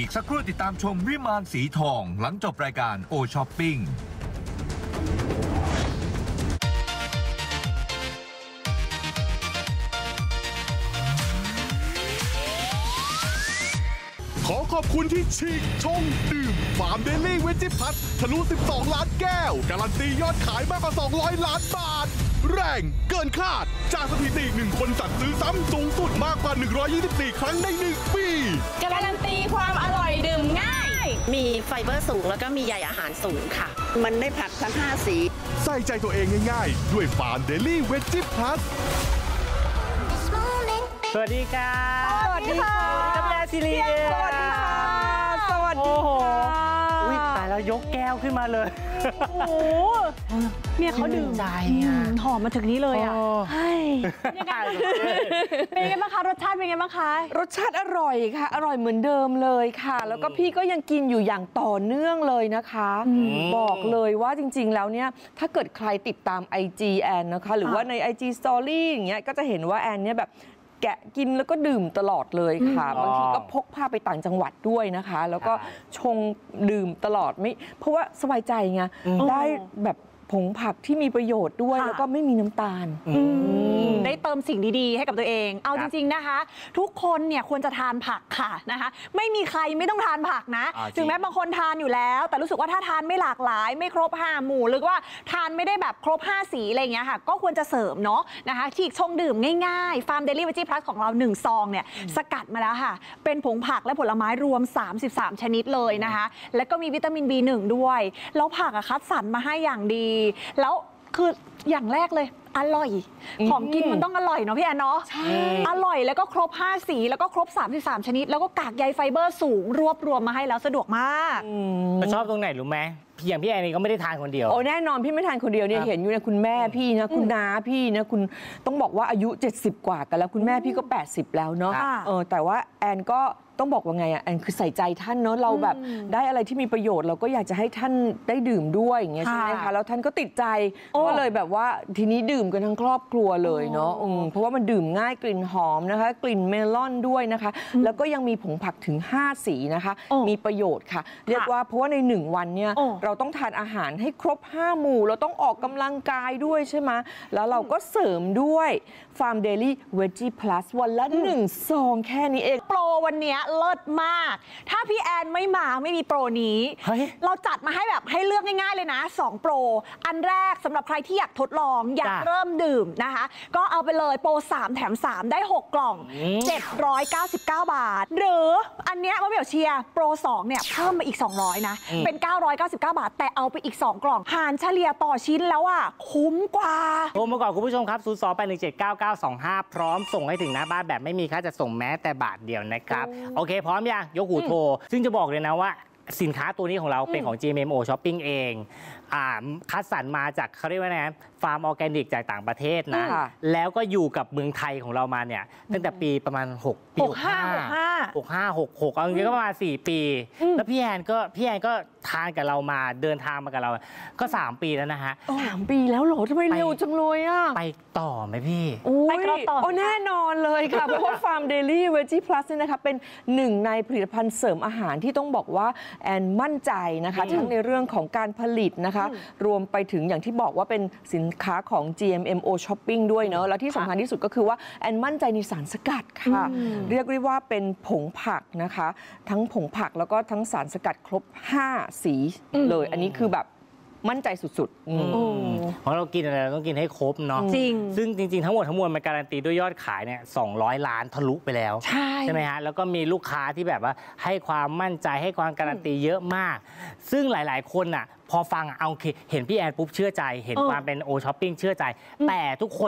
อีกสักครู่ติดตามชมวิมานสีทองหลังจบรายการโอช้อปปิ้งขอขอบคุณที่ฉีกชงดื่มฟาร์มเดลี่เวจิพัททะลุ12 ล้านแก้วการันตียอดขายมากกว่า200 ล้านบาทแรงเกินคาดจากสถิติ1 คนสั่งซื้อซ้ำสูงสุดมากกว่า124 ครั้งใน1 ปีการันตีความอร่อยดื่มง่ายมีไฟเบอร์สูงแล้วก็มีใยอาหารสูงค่ะมันได้ผักทั้ง5สีใส่ใจตัวเองง่ายๆด้วยฟาร์มเดลี่เวจิพัทสวัสดีครับสวัสดีค่ะแม่ซิลีสวัสดีค่ะสวัสดีโอ้โหค่ะตายแล้วยกแก้วขึ้นมาเลยโอ้โหเนี่ยเขาดื่มใจอ่ะหอมมาถึงนี้เลยอ่ะใช่เป็นไงบ้างคะรสชาติเป็นไงบ้างคะรสชาติอร่อยค่ะอร่อยเหมือนเดิมเลยค่ะแล้วก็พี่ก็ยังกินอยู่อย่างต่อเนื่องเลยนะคะบอกเลยว่าจริงๆแล้วเนี่ยถ้าเกิดใครติดตาม IG แอนนะคะหรือว่าใน IG Story อย่างเงี้ยก็จะเห็นว่าแอนเนี่ยแบบแกะกินแล้วก็ดื่มตลอดเลยค่ะบางทีก็พกพาไปต่างจังหวัดด้วยนะคะแล้วก็ชงดื่มตลอดไม่เพราะว่าสบายใจไงได้แบบผงผักที่มีประโยชน์ด้วยแล้วก็ไม่มีน้ำตาลได้เติมสิ่งดีๆให้กับตัวเองเอาจริงๆนะคะทุกคนเนี่ยควรจะทานผักค่ะนะคะไม่มีใครไม่ต้องทานผักนะถึงแม้บางคนทานอยู่แล้วแต่รู้สึกว่าถ้าทานไม่หลากหลายไม่ครบ5 หมู่หรือว่าทานไม่ได้แบบครบ5 สีอะไรอย่างเงี้ยค่ะก็ควรจะเสริมเนาะนะคะฉีกชงดื่มง่ายๆฟาร์มเดลี่เวจี้พลัสของเรา1 ซองเนี่ยสกัดมาแล้วค่ะเป็นผงผักและผลไม้รวม33 ชนิดเลยนะคะแล้วก็มีวิตามิน B1 ด้วยแล้วผักคัดสรรมาให้อย่างดีแล้วคืออย่างแรกเลยอร่อยของกินมันต้องอร่อยเนาะพี่แอนเนาะอร่อยแล้วก็ครบ5 สีแล้วก็ครบ33 ชนิดแล้วก็กากใยไฟเบอร์สูงรวบรวมมาให้แล้วสะดวกมากชอบตรงไหนรู้ไหมอย่างพี่แอนนี่ก็ไม่ได้ทานคนเดียวโอ้แน่นอนพี่ไม่ทานคนเดียวเนี่ยเห็นอยู่นะคุณแม่พี่นะคุณน้าพี่นะคุณต้องบอกว่าอายุ70 กว่ากันแล้วคุณแม่พี่ก็80แล้วเนาะแต่ว่าแอนก็ต้องบอกว่าไงอ่ะแอนคือใส่ใจท่านเนาะเราแบบได้อะไรที่มีประโยชน์เราก็อยากจะให้ท่านได้ดื่มด้วยอย่างเงี้ยใช่ไหมคะแล้วท่านก็ติดใจก็เลยแบบว่าทีนี้ดื่มกันทั้งครอบครัวเลยเนาะเพราะว่ามันดื่มง่ายกลิ่นหอมนะคะกลิ่นเมลอนด้วยนะคะแล้วก็ยังมีผงผักถึง5 สีนะคะมีประโยชน์ค่ะเรียกว่าเพราะว่าใน1 วันเนี่ยเราต้องทานอาหารให้ครบ5 หมู่เราต้องออกกำลังกายด้วยใช่ไหมแล้วเราก็เสริมด้วยฟาร์มเดลี่เวจี้พลัสวันละ1 ซองแค่นี้เองโปรวันนี้เลิศมากถ้าพี่แอนไม่มาไม่มีโปรนี้เราจัดมาให้แบบให้เลือกง่ายๆเลยนะ2 โปรอันแรกสำหรับใครที่อยากทดลองอยากเริ่มดื่มนะคะก็เอาไปเลยโปร3 แถม 3ได้6 กล่อง799 บาทหรืออันเนี้ยมะเหมี่ยวเชียร์โปร2เนี่ยเพิ่มมาอีก200นะเป็น999 บาทแต่เอาไปอีก2 กล่องหารเฉลี่ยต่อชิ้นแล้วอ่ะคุ้มกว่าโทรมาก่อนคุณผู้ชมครับ02-817-9925พร้อมส่งให้ถึงหน้าบ้านแบบไม่มีค่าจัดส่งแม้แต่บาทเดียวนะครับโอเคพร้อมยังยกหูโทรซึ่งจะบอกเลยนะว่าสินค้าตัวนี้ของเราเป็นของ GMMO Shopping เองคัดสรรมาจากเขาเรียกว่าไงฟาร์มออร์แกนิกจากต่างประเทศนะแล้วก็อยู่กับเมืองไทยของเรามาเนี่ยตั้งแต่ปีประมาณ6 ปี65 66เอาจริงๆก็ประมาณ4 ปีแล้วพี่แอนก็ทานกับเรามาเดินทางมากับเราก็3 ปีแล้วนะฮะ 3 ปีแล้วเหรอทำไมเร็วจังเลยอ่ะไปต่อไหมพี่ไปต่อแน่นอนเลยค่ะเพราะว่าฟาร์มเดลี่เวจี้พลัสเนี่ยนะคะเป็น1 ในผลิตภัณฑ์เสริมอาหารที่ต้องบอกว่าแอนมั่นใจนะคะทั้งในเรื่องของการผลิตนะคะรวมไปถึงอย่างที่บอกว่าเป็นสินค้าของ GMMO Shopping ด้วยเนอะแล้วที่สำคัญที่สุดก็คือว่าแอนมั่นใจในสารสกัดค่ะเรียกได้ว่าเป็นผงผักนะคะทั้งผงผักแล้วก็ทั้งสารสกัดครบ5 สีเลยอันนี้คือแบบมั่นใจสุดๆเพราะเรากินอะไรเราต้องกินให้ครบเนาะจริงซึ่งจริงๆทั้งหมดทั้งมวลมันการันตีด้วยยอดขายเนี่ย200 ล้านทะลุไปแล้วใช่ไหมฮะแล้วก็มีลูกค้าที่แบบว่าให้ความมั่นใจให้ความการันตีเยอะมากซึ่งหลายๆคนอ่ะพอฟังเอาเห็นพี่แอนปุ๊บเชื่อใจเห็นความเป็นโอช้อปปิ้งเชื่อใจแต่ทุกคน